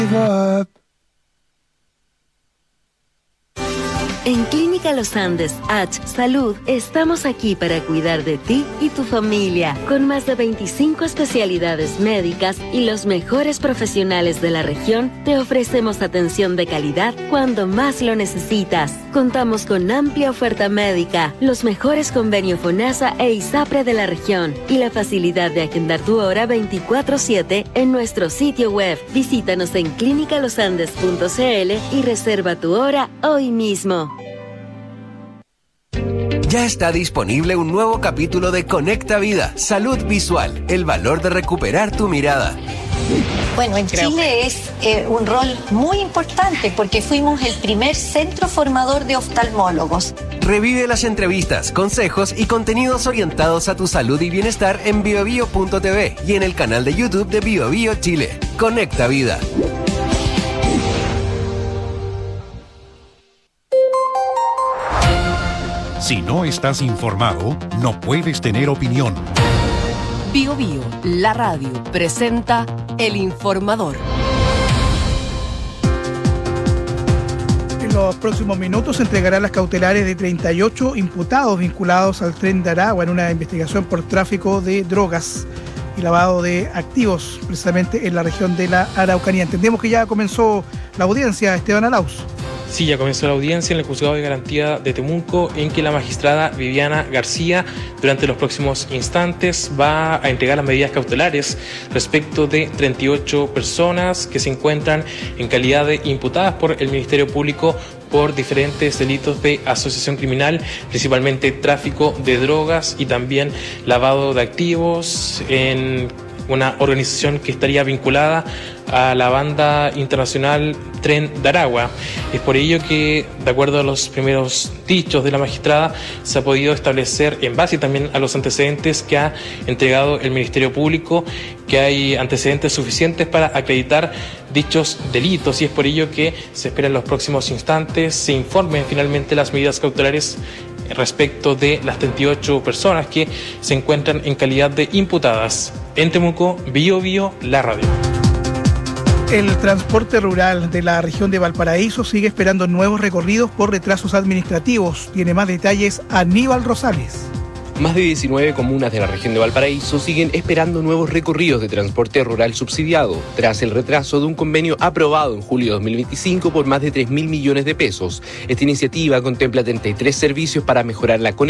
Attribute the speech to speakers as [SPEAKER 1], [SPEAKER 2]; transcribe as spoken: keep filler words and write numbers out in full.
[SPEAKER 1] En Clínica Los Andes H Salud estamos aquí para cuidar de ti y tu familia, con más de veinticinco especialidades médicas y los mejores profesionales de la región. Te ofrecemos atención de calidad cuando más lo necesitas. Contamos con amplia oferta médica, los mejores convenios FONASA e ISAPRE de la región y la facilidad de agendar tu hora veinticuatro siete en nuestro sitio web. Visítanos en clínica los andes punto c l y reserva tu hora hoy mismo.
[SPEAKER 2] Ya está disponible un nuevo capítulo de Conecta Vida, Salud Visual, el valor de recuperar tu mirada.
[SPEAKER 3] Bueno, en Creo Chile que... es eh, un rol muy importante porque fuimos el primer centro formador de oftalmólogos.
[SPEAKER 2] Revive las entrevistas, consejos y contenidos orientados a tu salud y bienestar en bio bio punto t v y en el canal de YouTube de Bio Bio Chile. Conecta Vida.
[SPEAKER 4] Si no estás informado, no puedes tener opinión.
[SPEAKER 5] Bio Bio, la radio, presenta El Informador.
[SPEAKER 6] En los próximos minutos se entregarán las cautelares de treinta y ocho imputados vinculados al Tren de Aragua en una investigación por tráfico de drogas y lavado de activos, precisamente en la región de la Araucanía. Entendemos que ya comenzó la audiencia, Esteban Arauz.
[SPEAKER 7] Sí, ya comenzó la audiencia en el Juzgado de Garantía de Temuco, en que la magistrada Viviana García, durante los próximos instantes, va a entregar las medidas cautelares respecto de treinta y ocho personas que se encuentran en calidad de imputadas por el Ministerio Público por diferentes delitos de asociación criminal, principalmente tráfico de drogas y también lavado de activos en una organización que estaría vinculada a la banda internacional Tren de Aragua. Es por ello que, de acuerdo a los primeros dichos de la magistrada, se ha podido establecer, en base también a los antecedentes que ha entregado el Ministerio Público, que hay antecedentes suficientes para acreditar dichos delitos, y es por ello que se espera en los próximos instantes se informen finalmente las medidas cautelares respecto de las treinta y ocho personas que se encuentran en calidad de imputadas. En Temuco, Bio Bio, la radio.
[SPEAKER 6] El transporte rural de la región de Valparaíso sigue esperando nuevos recorridos por retrasos administrativos. Tiene más detalles Aníbal Rosales.
[SPEAKER 8] Más de diecinueve comunas de la región de Valparaíso siguen esperando nuevos recorridos de transporte rural subsidiado, tras el retraso de un convenio aprobado en julio de dos mil veinticinco por más de tres mil millones de pesos. Esta iniciativa contempla treinta y tres servicios para mejorar la conectividad